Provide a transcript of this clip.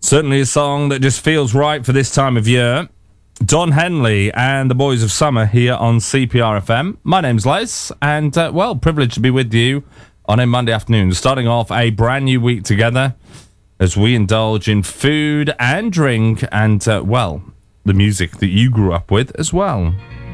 Certainly a song that just feels right for this time of year. Don Henley and the Boys of Summer here on CPR FM. My name's Les, and, privileged to be with you on a Monday afternoon, starting off a brand new week together as we indulge in food and drink and, the music that you grew up with as well.